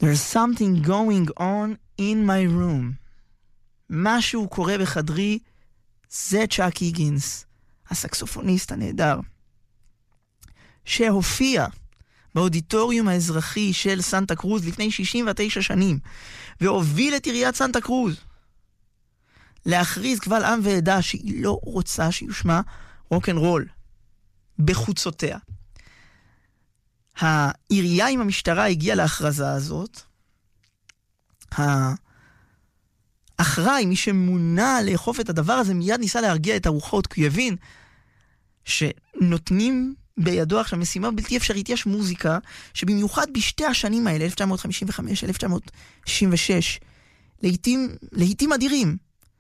There's something going on in my room. משהו קורה בחדרי, זה צ'אק היגינס, הסקסופוניסט הנהדר, שהופיע באודיטוריום האזרחי של סנטה קרוז לפני 69 שנים, והוביל את עיריית סנטה קרוז להכריז קבל עם ועדה שהיא לא רוצה שיושמע רוק'נ'רול בחוצותיה. העירייה עם המשטרה הגיעה להכרזה הזאת. האחראי, מי שמונה לאכוף את הדבר הזה, מיד ניסה להרגיע את הרוחות, כי הוא הבין שנותנים בידו עכשיו משימה בלתי אפשרית. יש מוזיקה שבמיוחד בשתי השנים האלה, 1955, 1966, לעיתים אדירים.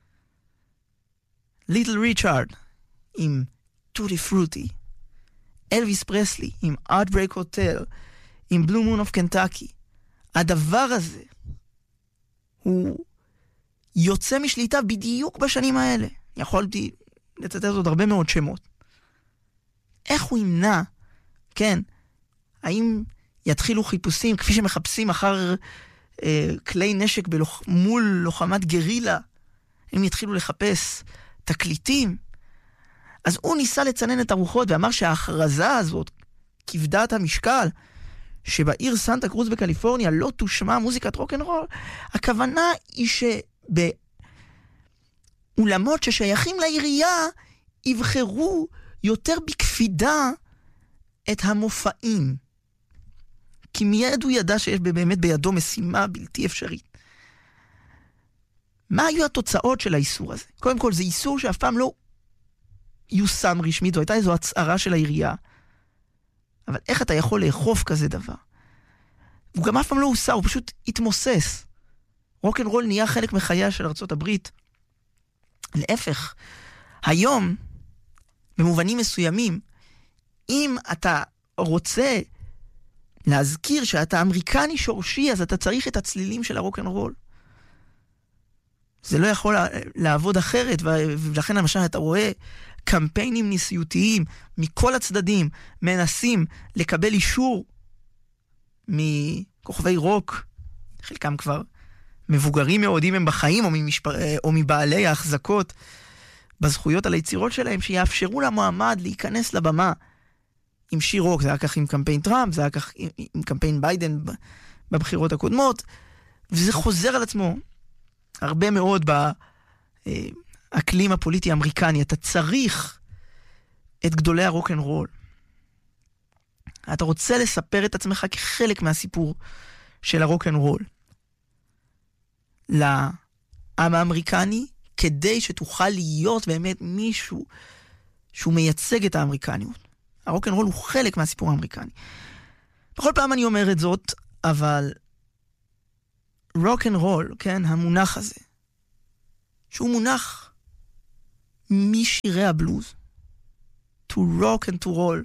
ליטל ריצ'ארד עם טוטי פרוטי, אלוויס פרסלי עם Heartbreak Hotel, עם בלו מון אוף קנטקי. הדבר הזה הוא יוצא משליטה בדיוק בשנים האלה. יכולתי לצטט עוד הרבה מאוד שמות. איך הוא ימנע, כן, האם יתחילו חיפושים כפי שמחפשים אחר כלי נשק מול לוחמת גרילה, הם יתחילו לחפש תקליטים? אז הוא ניסה לצנן את הרוחות ואמר שההכרזה הזאת, כבדת המשקל, שבעיר סנטה קרוז בקליפורניה לא תושמע מוזיקת רוק'נ'רול, הכוונה היא שבאולמות ששייכים לעירייה יבחרו יותר בקפידה את המופעים. כי מיד הוא ידע שיש באמת בידו משימה בלתי אפשרית. מה היו התוצאות של האיסור הזה? קודם כל, זה איסור שאף פעם לא יושם רשמית, זו הייתה איזו הצהרה של העירייה. אבל איך אתה יכול לאכוף כזה דבר? הוא גם אף פעם לא הוסר, הוא פשוט התמוסס. רוק'נ'רול נהיה חלק מחייה של ארצות הברית. להפך, היום, במובנים מסוימים, אם אתה רוצה להזכיר שאתה אמריקני שורשי, אז אתה צריך את הצלילים של הרוק'נ'רול. זה לא יכול לעבוד אחרת, ולכן למשל אתה רואה קמפיינים ניסיותיים מכל הצדדים, מנסים לקבל אישור מכוכבי רוק, חלקם כבר מבוגרים מאוד, אם הם בחיים, או מבעלי ההחזקות בזכויות על היצירות שלהם, שיאפשרו למועמד להיכנס לבמה עם שיר רוק. זה היה כך עם קמפיין טראמפ, זה היה כך עם קמפיין ביידן בבחירות הקודמות, וזה חוזר על עצמו הרבה מאוד באקלים הפוליטי האמריקני. אתה צריך את גדולי הרוק'נ'רול. אתה רוצה לספר את עצמך כחלק מהסיפור של הרוק'נ'רול לעם האמריקני, כדי שתוכל להיות באמת מישהו שהוא מייצג את האמריקניות. הרוק'נ'רול הוא חלק מהסיפור האמריקני. בכל פעם אני אומר את זאת, אבל רוק'נ'רול, כן, המונח הזה, שהוא מונח משירי הבלוז, to rock and to roll,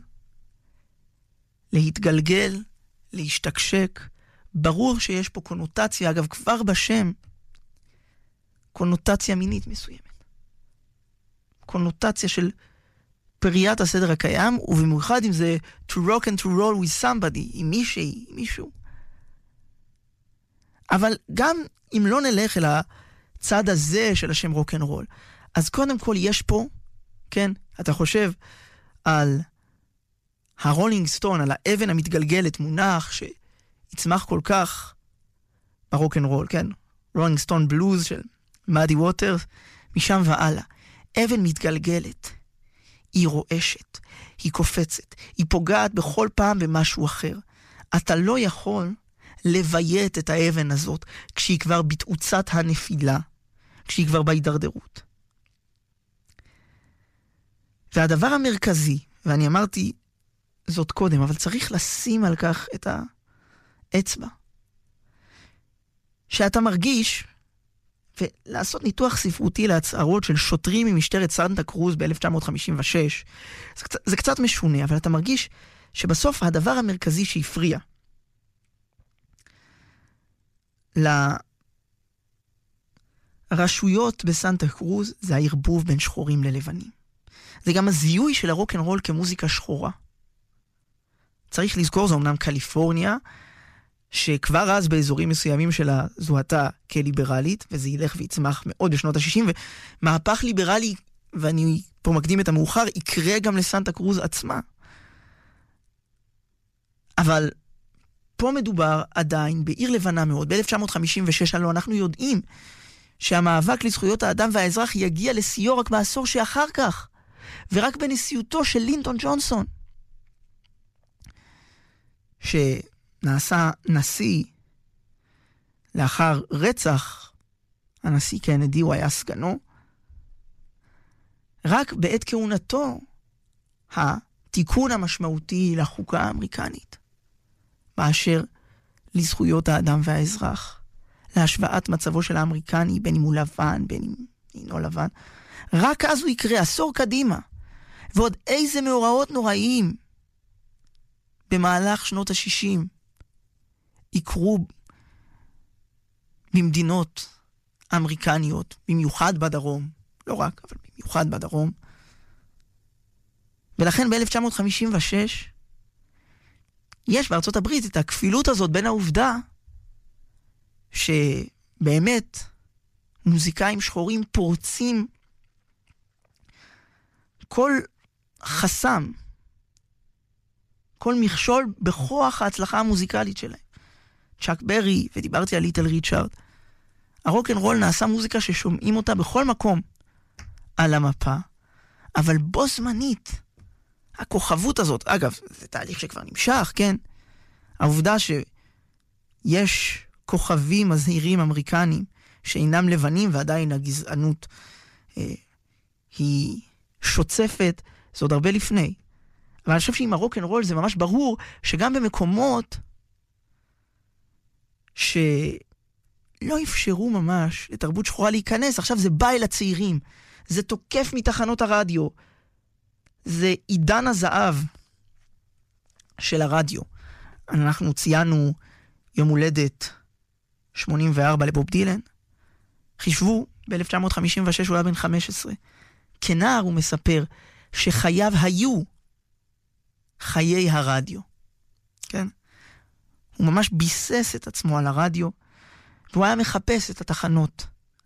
להתגלגל, להשתקשק, ברור שיש פה קונוטציה, אגב כבר בשם, קונוטציה מינית מסוימת. קונוטציה של פריית הסדר הקיים, ובמיוחד אם זה to rock and to roll with somebody, עם מישהי, עם מישהו. אבל גם אם לא נלך אל הצד הזה של השם רוק'נ'רול, אז קודם כל יש פה, כן, אתה חושב על הרולינג סטון, על האבן המתגלגלת, מונח שיצמח כל כך ברוק'נ'רול, כן? רולינג סטון בלוז של מאדי ווטרס, משם והלאה. אבן מתגלגלת, היא רועשת, היא קופצת, היא פוגעת בכל פעם במשהו אחר. אתה לא יכול לביית את האבן הזאת כשהיא כבר בתאוצת הנפילה, כשהיא כבר בהידרדרות. והדבר המרכזי, ואני אמרתי זאת קודם, אבל צריך לשים על כך את האצבע, שאתה מרגיש, ולעשות ניתוח ספרותי להצהרות של שוטרים ממשטרת סנטה קרוז ב-1956, זה קצת משונה, אבל אתה מרגיש שבסוף הדבר המרכזי שהפריע לרשויות בסנטה קרוז, זה הערבוב בין שחורים ללבנים. זה גם הזיהוי של הרוק'נ'רול כמוזיקה שחורה. צריך לזכור, זה אומנם קליפורניה, שכבר אז באזורים מסוימים שלה זוהתה כליברלית, וזה ילך ויצמח מאוד בשנות ה-60, ומהפך ליברלי, ואני פה מקדים את המאוחר, יקרה גם לסנטה קרוז עצמה. אבל פה מדובר עדיין בעיר לבנה מאוד. ב-1956 הלוא אנחנו יודעים שהמאבק לזכויות האדם והאזרח יגיע לסיור רק בעשור שאחר כך, ורק בנשיאותו של לינדון ג'ונסון, שנעשה נשיא לאחר רצח הנשיא קנדי, הוא היה סגנו. רק בעת כהונתו התיקון המשמעותי לחוקה האמריקנית באשר לזכויות האדם והאזרח, להשוואת מצבו של האמריקני, בין אם הוא לבן, בין אם אינו לבן, רק אז הוא יקרה, עשור קדימה. ועוד איזה מאורעות נוראיים במהלך שנות ה-60 יקרו במדינות אמריקניות, במיוחד בדרום, לא רק, אבל במיוחד בדרום. ולכן ב-1956 יש בארצות הברית את הכפילות הזאת בין העובדה שבאמת מוזיקאים שחורים פורצים כל חסם, כל מכשול בכוח ההצלחה המוזיקלית שלהם. צ'אק ברי, ודיברתי על ליטל ריצ'ארד. הרוק'נ'רול נעשה מוזיקה ששומעים אותה בכל מקום על המפה, אבל בו זמנית, הכוכבות הזאת, אגב, זה תהליך שכבר נמשך, כן? העובדה שיש כוכבים מזהירים אמריקנים שאינם לבנים, ועדיין הגזענות היא שוצפת, זה עוד הרבה לפני. אבל אני חושב שעם הרוק'נ'רול זה ממש ברור שגם במקומות שלא אפשרו ממש לתרבות שחורה להיכנס, עכשיו זה בא אל הצעירים, זה תוקף מתחנות הרדיו, זה עידן הזהב של הרדיו. אנחנו ציינו יום הולדת 84 לבוב דילן. חישבו, ב-1956 הוא היה בן 15. כנער הוא מספר שחייו היו חיי הרדיו. כן? הוא ממש ביסס את עצמו על הרדיו, והוא היה מחפש את התחנות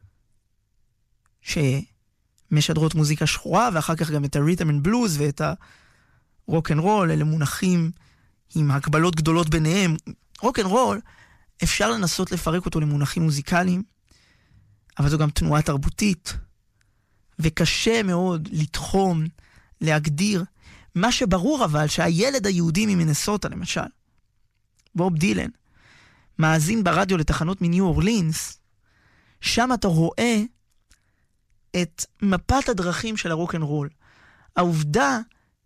שמשדרות מוזיקה שחורה, ואחר כך גם את הרית'ם אנד בלוז ואת הרוק'נ'רול, אלה מונחים עם הקבלות גדולות ביניהם. רוק'נ'רול, אפשר לנסות לפרק אותו למונחים מוזיקליים, אבל זו גם תנועה תרבותית, וקשה מאוד לתחום, להגדיר. מה שברור אבל שהילד היהודי ממנסוטה למשל, בוב דילן, מאזין ברדיו לתחנות מניו אורלינס, שם אתה רואה את מפת הדרכים של הרוק'נ'רול. העובדה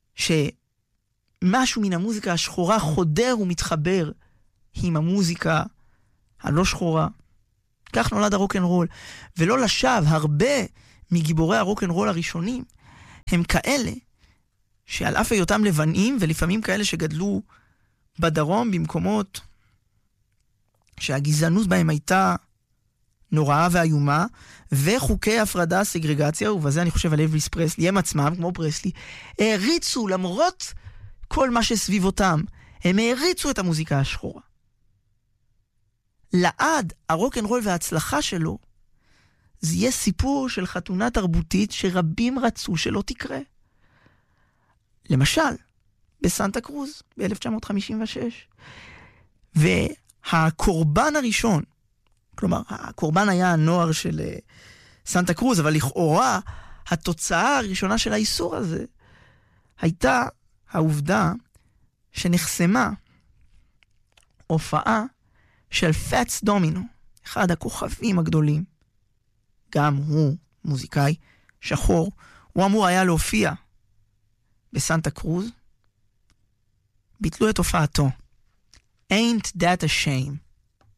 שמשהו מן המוזיקה השחורה חודר ומתחבר עם המוזיקה הלא שחורה. כך נולד הרוק'נ'רול. ולא לשווא, הרבה מגיבורי הרוק'נ'רול הראשונים הם כאלה שעל אף היותם לבנים, ולפעמים כאלה שגדלו בדרום במקומות שהגזענות בהם הייתה נוראה ואיומה, וחוקי הפרדה, סגרגציה, ובזה אני חושב על אלוויס פרסלי, הם עצמם, כמו פרסלי, העריצו למרות כל מה שסביב אותם, הם העריצו את המוזיקה השחורה. לעד הרוק'נ'רול וההצלחה שלו, זה יהיה סיפור של חתונה תרבותית שרבים רצו שלא תקרה. למשל, בסנטה קרוז, ב-1956. והקורבן הראשון, כלומר, הקורבן היה הנוער של סנטה קרוז, אבל לכאורה, התוצאה הראשונה של האיסור הזה, הייתה העובדה שנחסמה הופעה של פאטס דומינו, אחד הכוכבים הגדולים. גם הוא מוזיקאי שחור, הוא אמור היה להופיע בסנטה קרוז, ביטלו את הופעתו. Ain't that a shame.